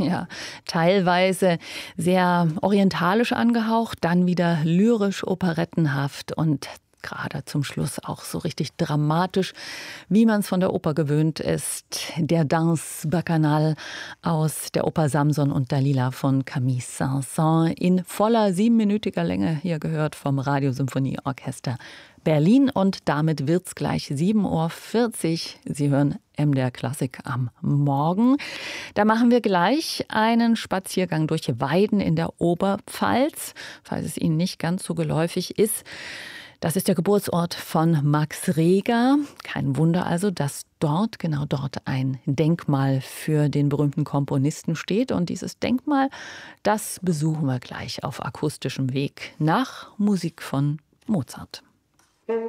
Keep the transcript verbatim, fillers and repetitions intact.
Ja, teilweise sehr orientalisch angehaucht, dann wieder lyrisch operettenhaft und gerade zum Schluss auch so richtig dramatisch, wie man es von der Oper gewöhnt ist. Der Danse Bacchanal aus der Oper Samson und Dalila von Camille Saint-Saëns in voller siebenminütiger Länge hier gehört vom Radiosymphonieorchester Berlin. Und damit wird's gleich sieben Uhr vierzig. Sie hören M D R Klassik am Morgen. Da machen wir gleich einen Spaziergang durch Weiden in der Oberpfalz, falls es Ihnen nicht ganz so geläufig ist. Das ist der Geburtsort von Max Reger. Kein Wunder also, dass dort, genau dort, ein Denkmal für den berühmten Komponisten steht. Und dieses Denkmal, das besuchen wir gleich auf akustischem Weg nach Musik von Mozart.